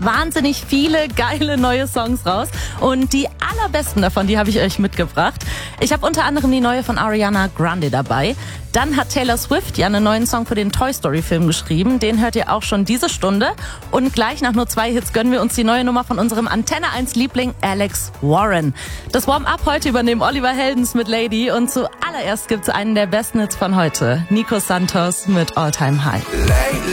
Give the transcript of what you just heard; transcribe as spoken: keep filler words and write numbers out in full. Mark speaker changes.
Speaker 1: wahnsinnig viele geile neue Songs raus und die allerbesten davon, die habe ich euch mitgebracht. Ich habe unter anderem die neue von Ariana Grande dabei. Dann hat Taylor Swift ja einen neuen Song für den Toy Story Film geschrieben. Den hört ihr auch schon diese Stunde. Und gleich nach nur zwei Hits gönnen wir uns die neue Nummer von unserem Antenne eins Liebling Alex Warren. Das Warm-Up heute übernehmen Oliver Heldens mit Lady. Und zuallererst gibt's einen der besten Hits von heute. Nico Santos mit All Time High.